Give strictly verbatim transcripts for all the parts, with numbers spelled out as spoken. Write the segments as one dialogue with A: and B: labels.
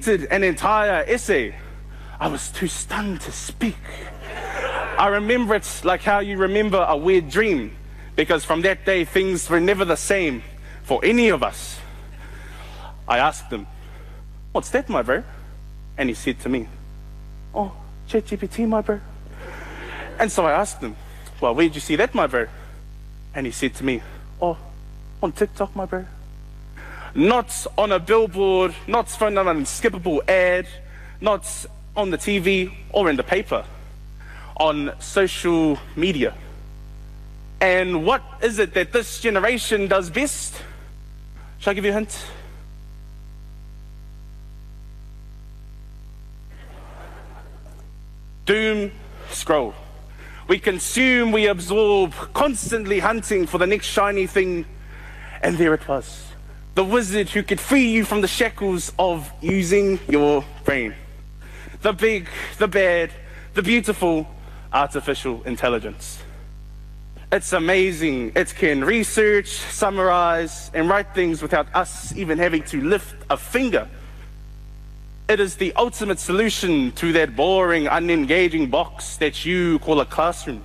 A: completed an entire essay. I was too stunned to speak. I remember it like how you remember a weird dream, because from that day things were never the same for any of us. I asked him, "What's that, my bro?" And he said to me, "Oh, ChatGPT, my bro." And so I asked him, "Well, where'd you see that, my bro?" And he said to me, "Oh, on TikTok, my bro." Not on a billboard, not from an unskippable ad, not on the T V or in the paper, on social media. And what is it that this generation does best? Shall I give you a hint? Doom scroll. We consume, we absorb, constantly hunting for the next shiny thing. And there it was. The wizard who could free you from the shackles of using your brain. The big, the bad, the beautiful artificial intelligence. It's amazing. It can research, summarize, and write things without us even having to lift a finger. It is the ultimate solution to that boring, unengaging box that you call a classroom.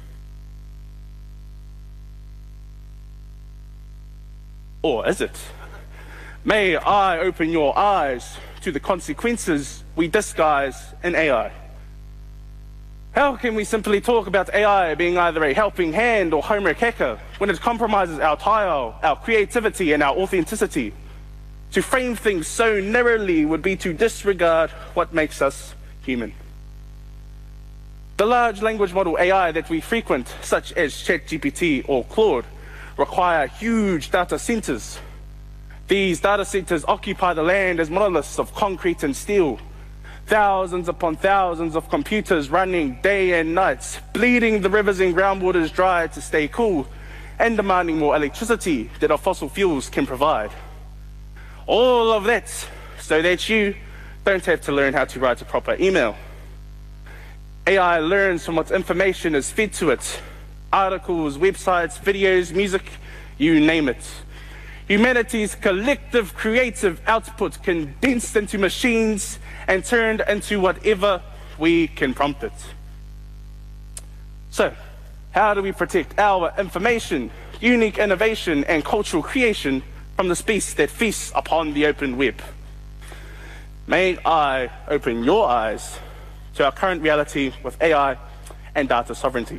A: Or is it? May I open your eyes to the consequences we disguise in A I. How can we simply talk about A I being either a helping hand or homework hacker when it compromises our style, our creativity, and our authenticity? To frame things so narrowly would be to disregard what makes us human. The large language model A I that we frequent, such as ChatGPT or Claude, require huge data centers. These data centers occupy the land as monoliths of concrete and steel. Thousands upon thousands of computers running day and night, bleeding the rivers and groundwaters dry to stay cool, and demanding more electricity than our fossil fuels can provide. All of that so that you don't have to learn how to write a proper email. A I learns from what information is fed to it. Articles, websites, videos, music, you name it. Humanity's collective creative output condensed into machines and turned into whatever we can prompt it. So, how do we protect our information, unique innovation, and cultural creation from this beast that feasts upon the open web? May I open your eyes to our current reality with A I and data sovereignty.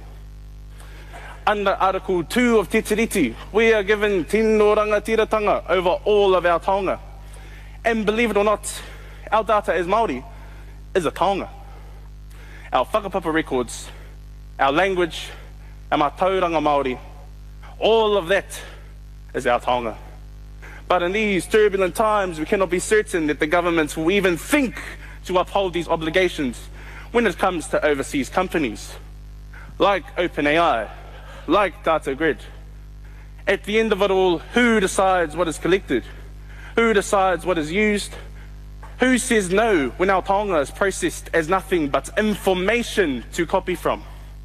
A: Under Article two of Te Tiriti, we are given tino rangatiratanga over all of our taonga. And believe it or not, our data as Māori is a taonga. Our whakapapa records, our language, our mātauranga Māori, all of that is our taonga. But in these turbulent times, we cannot be certain that the governments will even think to uphold these obligations when it comes to overseas companies, like OpenAI, like DataGrid. At the end of it all, who decides what is collected? Who decides what is used? Who says no when our taonga is processed as nothing but information to copy from?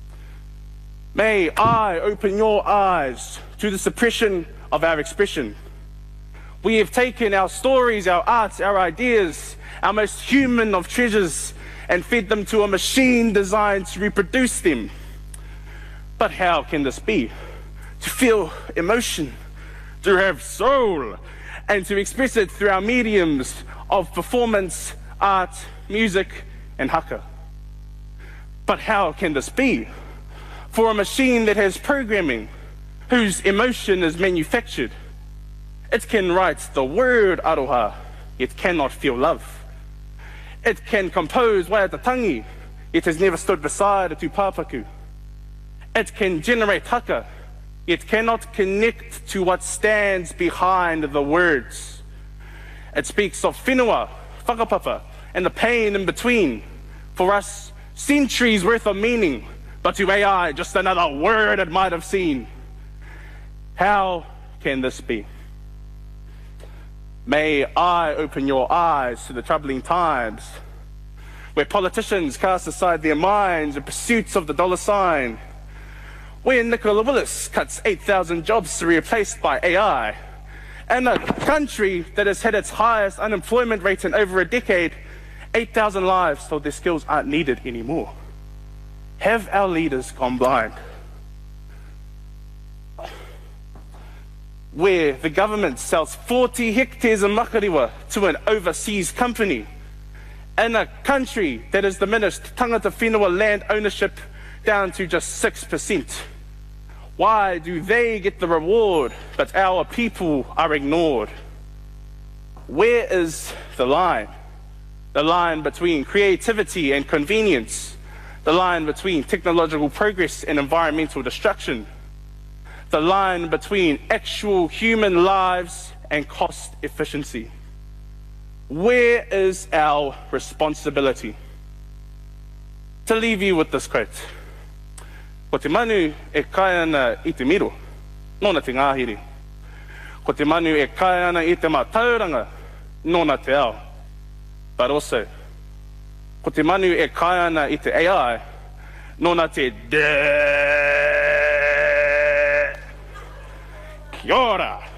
A: May I open your eyes to the suppression of our expression. We have taken our stories, our arts, our ideas, our most human of treasures, and fed them to a machine designed to reproduce them. But how can this be? To feel emotion, to have soul, and to express it through our mediums of performance, art, music, and haka. But how can this be? For a machine that has programming, whose emotion is manufactured, it can write the word aroha, yet cannot feel love. It can compose waiatatangi, yet has never stood beside a tūpāpaku. It can generate haka, yet cannot connect to what stands behind the words. It speaks of whenua, whakapapa, and the pain in between. For us, centuries worth of meaning, but to A I, just another word it might have seen. How can this be? May I open your eyes to the troubling times where politicians cast aside their minds in pursuits of the dollar sign, where Nicola Willis cuts eight thousand jobs to be replaced by A I, In a country that has had its highest unemployment rate in over a decade, eight thousand lives told their skills aren't needed anymore. Have our leaders gone blind? Where the government sells forty hectares of makariwa to an overseas company, in a country that has diminished tangata whenua land ownership down to just six percent. Why do they get the reward, but our people are ignored? Where is the line? The line between creativity and convenience, the line between technological progress and environmental destruction, the line between actual human lives and cost efficiency. Where is our responsibility? To leave you with this quote, ko te manu e kai ana i te miro, nōna te ngāhiri. Ko te manu e kai ana i te mātauranga, nōna te ao. But also, ko te manu e kai ana i te A I, nōna te de. Kia ora.